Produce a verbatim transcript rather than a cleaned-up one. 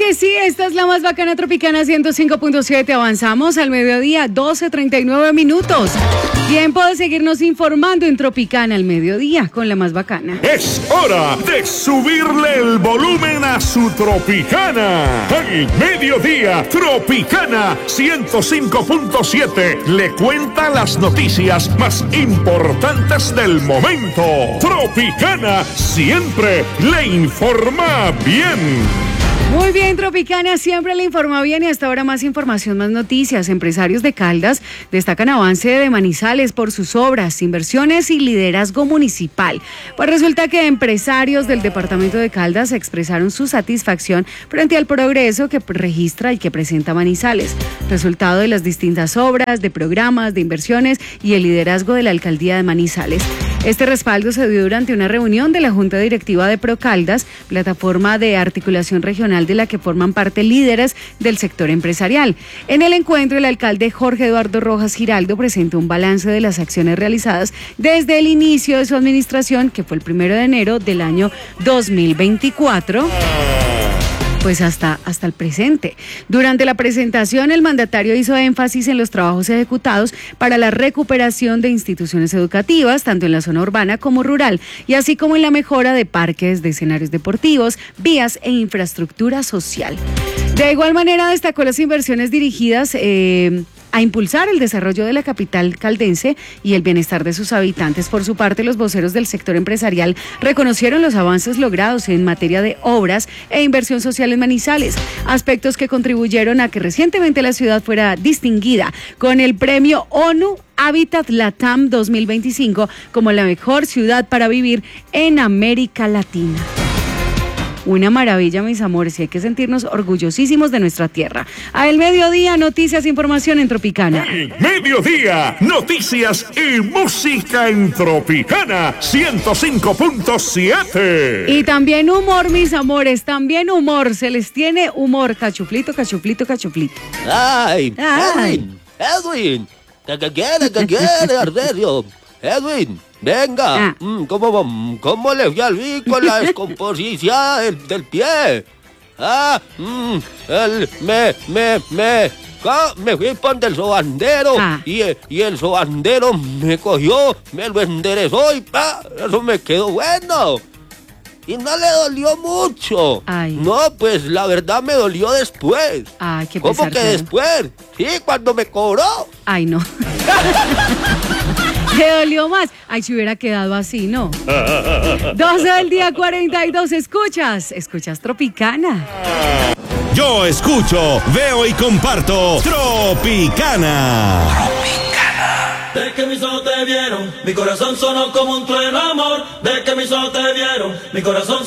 que sí, esta es la más bacana Tropicana ciento cinco punto siete. Avanzamos al mediodía, doce treinta y nueve minutos. Tiempo de seguirnos informando en Tropicana al mediodía con la más bacana. Es hora de subirle el volumen a su Tropicana. Al mediodía, Tropicana ciento cinco punto siete le cuenta las noticias más importantes del momento. Tropicana siempre le informa bien. Muy bien, Tropicana siempre le informa bien y hasta ahora más información, más noticias. Empresarios de Caldas destacan avance de Manizales por sus obras, inversiones y liderazgo municipal. Pues resulta que empresarios del departamento de Caldas expresaron su satisfacción frente al progreso que registra y que presenta Manizales, resultado de las distintas obras, de programas, de inversiones y el liderazgo de la alcaldía de Manizales. Este respaldo se dio durante una reunión de la Junta Directiva de Procaldas, plataforma de articulación regional de la que forman parte líderes del sector empresarial. En el encuentro, el alcalde Jorge Eduardo Rojas Giraldo presentó un balance de las acciones realizadas desde el inicio de su administración, que fue el primero de enero del año dos mil veinticuatro. Pues hasta, hasta el presente. Durante la presentación, el mandatario hizo énfasis en los trabajos ejecutados para la recuperación de instituciones educativas, tanto en la zona urbana como rural, y así como en la mejora de parques, de escenarios deportivos, vías e infraestructura social. De igual manera, destacó las inversiones dirigidas eh, a impulsar el desarrollo de la capital caldense y el bienestar de sus habitantes. Por su parte, los voceros del sector empresarial reconocieron los avances logrados en materia de obras e inversión social en Manizales, aspectos que contribuyeron a que recientemente la ciudad fuera distinguida con el premio ONU Habitat Latam dos mil veinticinco como la mejor ciudad para vivir en América Latina. Una maravilla, mis amores, y hay que sentirnos orgullosísimos de nuestra tierra. A el mediodía, noticias, información en Tropicana. El mediodía, noticias y música en Tropicana ciento cinco punto siete. Y también humor, mis amores, también humor. Se les tiene humor. Cachuflito, cachuflito, cachuflito. ¡Ay! Ay. ¡Edwin! ¡Edwin! ¿Qué, qué quiere? ¿Qué quiere, Arterio? ¡Edwin! Venga, Ah. ¿Cómo, ¿cómo le fui al vi con la descomposición del, del pie? Ah, mm, el, me, me, me, me fui por del sobandero Ah. y, y el sobandero me cogió, me lo enderezó y pa, eso me quedó bueno. Y no le dolió mucho. Ay. No, pues la verdad me dolió después. Ay, qué ¿Cómo pesar, que claro. después? Sí, cuando me cobró. Ay, no. ¿Le dolió más? Ay, si hubiera quedado así, ¿no? doce del día, cuarenta y dos. Escuchas, escuchas Tropicana. Yo escucho, veo y comparto Tropicana. De que mis ojos te vieron, mi corazón sonó como un trueno, amor. De que mis ojos te vieron, mi corazón